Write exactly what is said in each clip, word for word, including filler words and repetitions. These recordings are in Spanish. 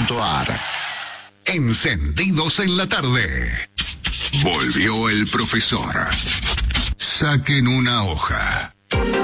punto ar. Encendidos en la tarde. Volvió el profesor. Saquen una hoja.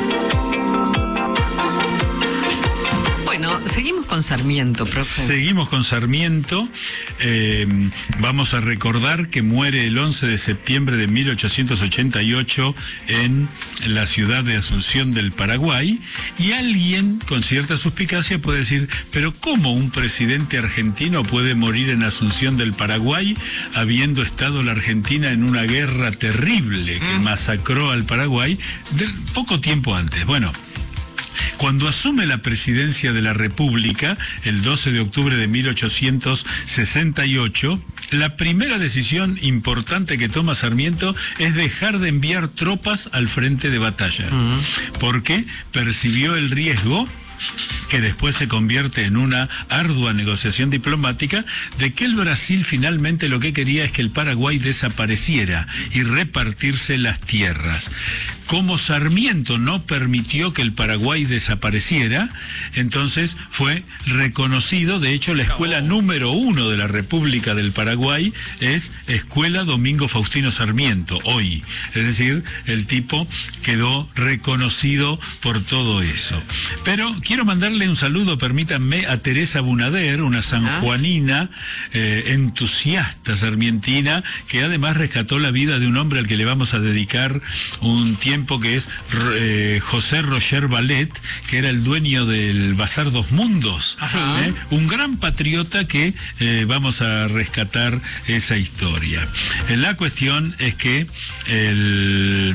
Bueno, seguimos con Sarmiento, profe. Seguimos con Sarmiento. Eh, vamos a recordar que muere el once de septiembre de mil ochocientos ochenta y ocho en la ciudad de Asunción del Paraguay. Y alguien con cierta suspicacia puede decir, pero ¿cómo un presidente argentino puede morir en Asunción del Paraguay habiendo estado la Argentina en una guerra terrible que mm. masacró al Paraguay de poco tiempo antes? Bueno, cuando asume la presidencia de la República, el doce de octubre de mil ochocientos sesenta y ocho, la primera decisión importante que toma Sarmiento es dejar de enviar tropas al frente de batalla, uh-huh. porque percibió el riesgo, que después se convierte en una ardua negociación diplomática, de que el Brasil finalmente lo que quería es que el Paraguay desapareciera y repartirse las tierras. Como Sarmiento no permitió que el Paraguay desapareciera, entonces fue reconocido. De hecho, la escuela número uno de la República del Paraguay es Escuela Domingo Faustino Sarmiento, hoy. Es decir, el tipo quedó reconocido por todo eso. Pero quiero mandarle un saludo, permítanme, a Teresa Bunader, una sanjuanina eh, entusiasta sarmientina, que además rescató la vida de un hombre al que le vamos a dedicar un tiempo, que es eh, José Roger Ballet, que era el dueño del Bazar Dos Mundos, ¿eh? Un gran patriota que eh, vamos a rescatar esa historia. La cuestión es que el...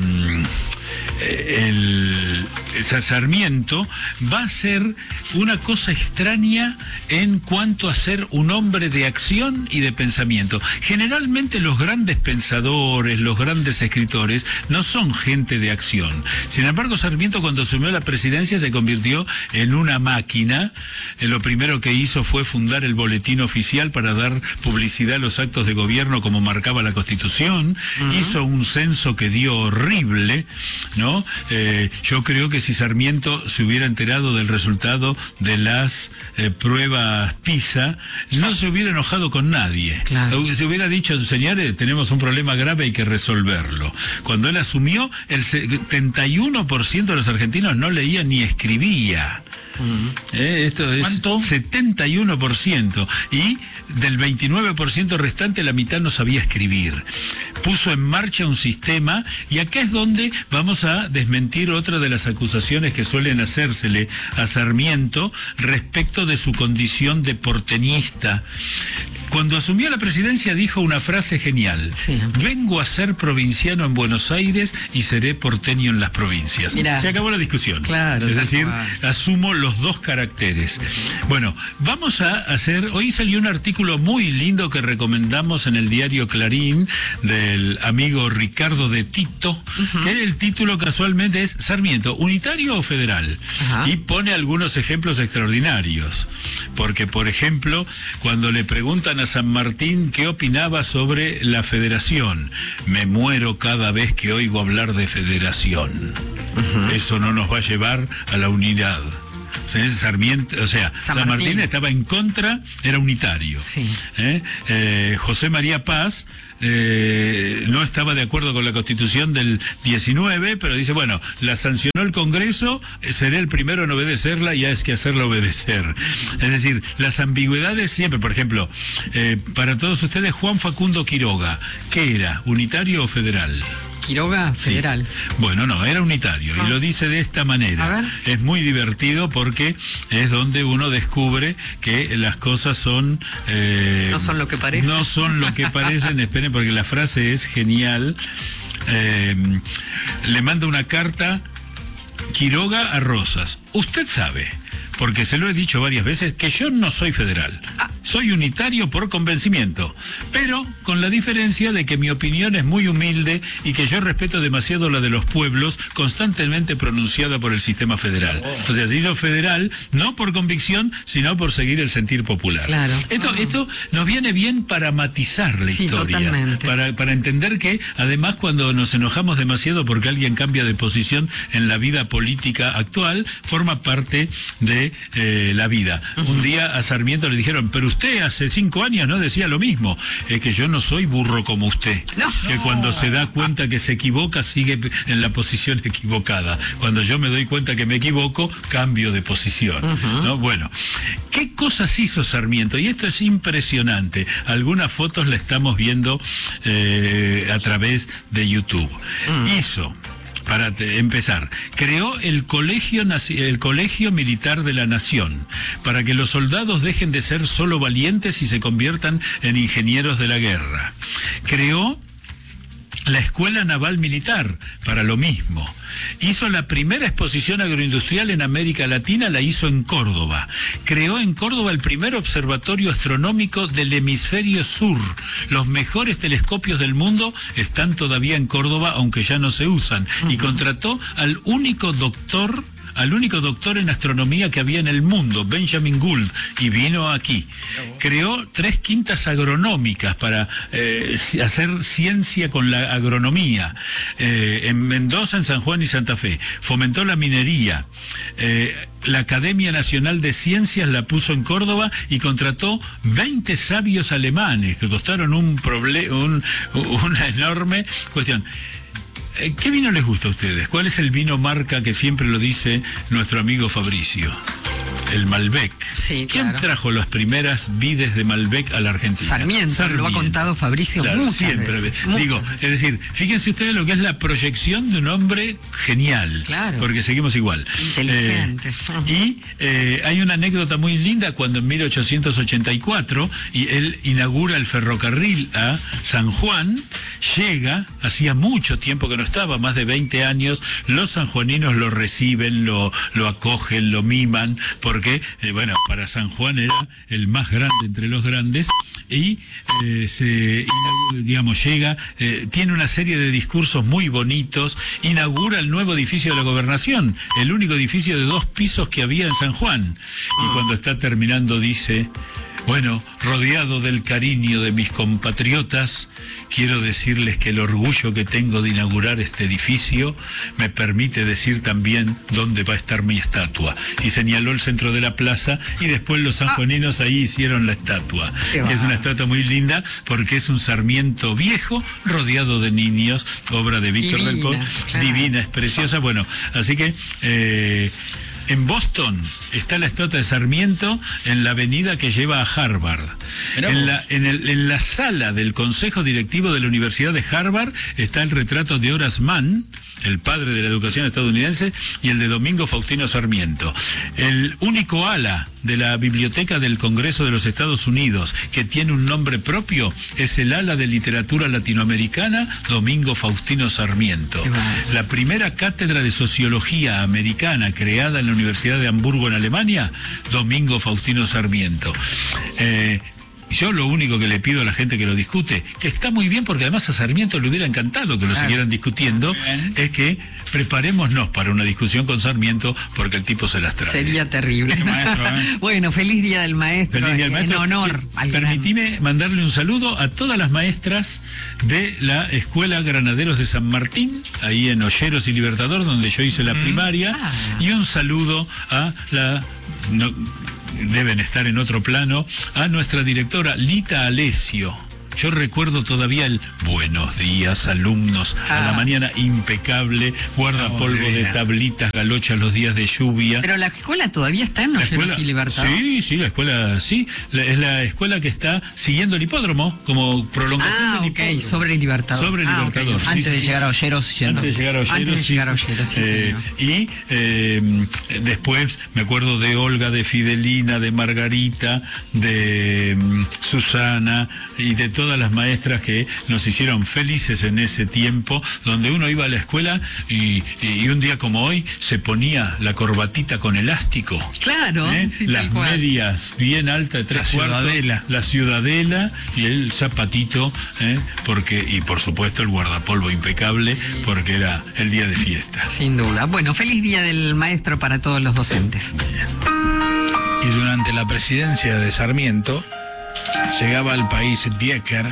el Sarmiento va a ser una cosa extraña en cuanto a ser un hombre de acción y de pensamiento. Generalmente los grandes pensadores, los grandes escritores, no son gente de acción. Sin embargo, Sarmiento, cuando asumió la presidencia, se convirtió en una máquina. Eh, lo primero que hizo fue fundar el Boletín Oficial para dar publicidad a los actos de gobierno como marcaba la Constitución. Uh-huh. Hizo un censo que dio horrible, ¿no? Eh, yo creo que si Sarmiento se hubiera enterado del resultado de las eh, pruebas PISA, no se hubiera enojado con nadie. Claro. Se hubiera dicho, señores, tenemos un problema grave, hay que resolverlo. Cuando él asumió, el setenta y uno por ciento de los argentinos no leía ni escribía. Uh-huh. Eh, esto es ¿Cuánto? setenta y uno por ciento, y del veintinueve por ciento restante la mitad no sabía escribir. Puso en marcha un sistema, y acá es donde vamos a desmentir otra de las acusaciones que suelen hacérsele a Sarmiento respecto de su condición de porteñista. Cuando asumió la presidencia dijo una frase genial: sí. Vengo a ser provinciano en Buenos Aires y seré porteño en las provincias. Mirá. Se acabó la discusión. Claro, es decir, cual. Asumo los dos caracteres. Uh-huh. Bueno, vamos a hacer, hoy salió un artículo muy lindo que recomendamos en el diario Clarín del amigo Ricardo de Tito, uh-huh. que el título casualmente es Sarmiento, ¿unitario o federal? Uh-huh. Y pone algunos ejemplos extraordinarios. Porque, por ejemplo, cuando le preguntan a San Martín qué opinaba sobre la federación, me muero cada vez que oigo hablar de federación. Uh-huh. Eso no nos va a llevar a la unidad. Sarmiento, o sea, San, San Martín. Martín estaba en contra, era unitario. Sí. ¿Eh? Eh, José María Paz eh, no estaba de acuerdo con la Constitución del diecinueve, pero dice, bueno, la sancionó el Congreso, seré el primero en obedecerla y hay que hacerla obedecer. Es decir, las ambigüedades siempre, por ejemplo, eh, para todos ustedes, Juan Facundo Quiroga, ¿qué era? ¿Unitario o federal? Quiroga, federal. Sí. Bueno, no, era unitario, ah. y lo dice de esta manera. Es muy divertido porque es donde uno descubre que las cosas son... Eh, no son lo que parecen. No son lo que parecen, esperen, porque la frase es genial. Eh, le manda una carta Quiroga a Rosas. Usted sabe, porque se lo he dicho varias veces, que yo no soy federal. Ah. Soy unitario por convencimiento, pero con la diferencia de que mi opinión es muy humilde y que yo respeto demasiado la de los pueblos, constantemente pronunciada por el sistema federal. Oh. O sea, si yo federal, no por convicción, sino por seguir el sentir popular. Claro. Esto, oh. esto nos viene bien para matizar la sí, historia, totalmente. para, para entender que, además, cuando nos enojamos demasiado porque alguien cambia de posición en la vida política actual, forma parte de de eh, la vida. Uh-huh. Un día a Sarmiento le dijeron, pero usted hace cinco años no decía lo mismo. Es que yo no soy burro como usted. No. Que cuando se da cuenta que se equivoca, sigue en la posición equivocada. Cuando yo me doy cuenta que me equivoco, cambio de posición. Uh-huh. ¿No? Bueno, ¿qué cosas hizo Sarmiento? Y esto es impresionante. Algunas fotos la estamos viendo eh, a través de YouTube. Uh-huh. Hizo... Para empezar, creó el colegio, el colegio Militar de la Nación, para que los soldados dejen de ser solo valientes y se conviertan en ingenieros de la guerra. Creó la Escuela Naval Militar, para lo mismo. Hizo la primera exposición agroindustrial en América Latina, la hizo en Córdoba. Creó en Córdoba el primer observatorio astronómico del hemisferio sur. Los mejores telescopios del mundo están todavía en Córdoba, aunque ya no se usan. Uh-huh. Y contrató al único doctor... al único doctor en astronomía que había en el mundo, Benjamin Gould, y vino aquí. Creó tres quintas agronómicas para eh, hacer ciencia con la agronomía, eh, en Mendoza, en San Juan y Santa Fe. Fomentó la minería. Eh, la Academia Nacional de Ciencias la puso en Córdoba y contrató veinte sabios alemanes que costaron un proble- un, una enorme cuestión. ¿Qué vino les gusta a ustedes? ¿Cuál es el vino marca que siempre lo dice nuestro amigo Fabricio? El Malbec. Sí, ¿Quién claro. trajo las primeras vides de Malbec a la Argentina? Sarmiento, Sarmiento. lo ha contado Fabricio Claro, muchas siempre. veces. Digo, muchas veces. Es decir, fíjense ustedes lo que es la proyección de un hombre genial. Claro. Porque seguimos igual. Inteligente. Eh, y eh, hay una anécdota muy linda cuando en mil ochocientos ochenta y cuatro y él inaugura el ferrocarril a San Juan, llega, hacía mucho tiempo que no estaba, más de veinte años, los sanjuaninos lo reciben, lo, lo acogen, lo miman, porque, eh, bueno, para San Juan era el más grande entre los grandes, y eh, se, digamos, llega, eh, tiene una serie de discursos muy bonitos, inaugura el nuevo edificio de la Gobernación, el único edificio de dos pisos que había en San Juan, y cuando está terminando dice... Bueno, rodeado del cariño de mis compatriotas, quiero decirles que el orgullo que tengo de inaugurar este edificio me permite decir también dónde va a estar mi estatua. Y señaló el centro de la plaza y después los sanjuaninos ahí hicieron la estatua. Que es una estatua muy linda porque es un Sarmiento viejo rodeado de niños, obra de Víctor del Pol. Claro. Divina, es preciosa. Bueno, así que... Eh, En Boston está la estatua de Sarmiento en la avenida que lleva a Harvard. En la, en, el, en la sala del Consejo Directivo de la Universidad de Harvard está el retrato de Horace Mann, el padre de la educación estadounidense, y el de Domingo Faustino Sarmiento. El único ala de la Biblioteca del Congreso de los Estados Unidos que tiene un nombre propio es el ala de literatura latinoamericana Domingo Faustino Sarmiento. La primera cátedra de sociología americana creada en la Universidad de Hamburgo en Alemania, Domingo Faustino Sarmiento. Eh, Yo lo único que le pido a la gente que lo discute, que está muy bien porque además a Sarmiento le hubiera encantado que lo claro. siguieran discutiendo, es que preparémonos para una discusión con Sarmiento porque el tipo se las trae. Sería terrible. Maestro, ¿eh? Bueno, feliz Día del Maestro, feliz día del maestro. En honor al Permitime gran... mandarle un saludo a todas las maestras de la Escuela Granaderos de San Martín, ahí en Olleros y Libertador, donde yo hice la mm. primaria, ah. y un saludo a la... No, deben estar en otro plano, a nuestra directora Lita Alessio. Yo recuerdo todavía el buenos días, alumnos, ah. a la mañana impecable, guardapolvo de tablitas, galochas los días de lluvia. Pero la escuela todavía está en Olleros y Libertador. Sí, sí, la escuela, sí. La, es la escuela que está siguiendo el hipódromo, como prolongación ah, del okay. hipódromo. Sobre Libertador. Sobre ah, Libertador. Okay. Sí, Antes sí, de sí. llegar a Olleros. Antes de llegar a Olleros. Antes de sí, llegar a sí. Olleros, sí, eh, Y eh, después me acuerdo de Olga, de Fidelina, de Margarita, de um, Susana y de todas las maestras que nos hicieron felices en ese tiempo, donde uno iba a la escuela y, y un día como hoy se ponía la corbatita con elástico. Claro, ¿eh? sí, las tal cual. medias bien altas de tres la cuartos, ciudadela. la ciudadela y el zapatito, ¿eh? porque y por supuesto el guardapolvo impecable, porque era el día de fiesta. Sin duda. Bueno, feliz Día del Maestro para todos los docentes. Y durante la presidencia de Sarmiento llegaba al país Biecker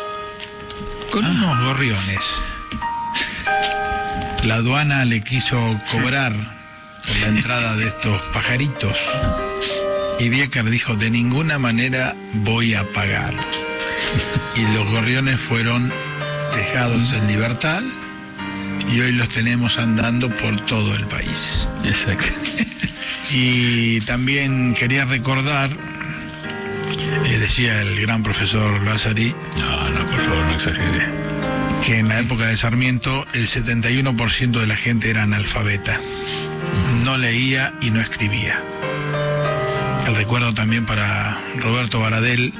con ah. unos gorriones. La aduana le quiso cobrar por la entrada de estos pajaritos. Y Biecker dijo, de ninguna manera voy a pagar. Y los gorriones fueron dejados en libertad y hoy los tenemos andando por todo el país. Exacto. Y también quería recordar, eh, decía el gran profesor Lázari, No, no, por favor, no exagere. que en la época de Sarmiento el setenta y uno por ciento de la gente era analfabeta. No leía y no escribía. El recuerdo también para Roberto Baradel,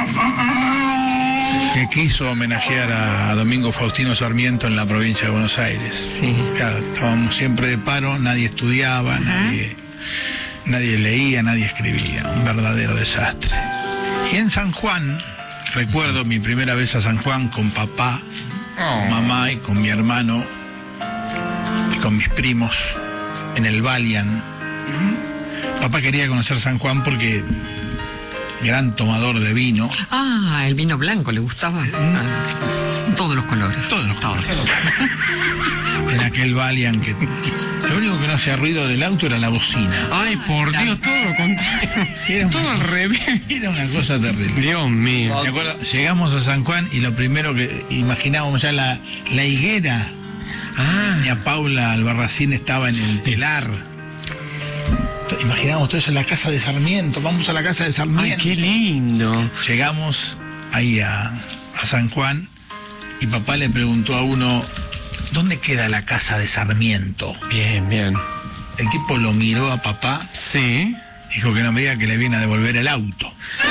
que quiso homenajear a Domingo Faustino Sarmiento en la provincia de Buenos Aires. Sí. Claro, estábamos siempre de paro, nadie estudiaba, nadie, nadie leía, nadie escribía. Un verdadero desastre. Y en San Juan, recuerdo mi primera vez a San Juan con papá, mamá y con mi hermano y con mis primos en el Valiant. Papá quería conocer San Juan porque gran tomador de vino. Ah, el vino blanco le gustaba. Ah, todos los colores. Todos los colores. En aquel Valiant que lo único que no hacía ruido del auto era la bocina. Ay, por Dios, todo lo contrario. Era Todo una al cosa- revés. Era una cosa terrible. Dios mío. Me acuerdo, llegamos a San Juan y lo primero que imaginábamos ya la, la higuera. Ah, Doña Paula Albarracín estaba en el telar. To- Imaginábamos todo eso en la casa de Sarmiento. Vamos a la casa de ay, Sarmiento. qué lindo. Llegamos ahí a, a San Juan y papá le preguntó a uno, ¿dónde queda la casa de Sarmiento? Bien, bien. El tipo lo miró a papá, Sí. dijo que no me diga que le viene a devolver el auto.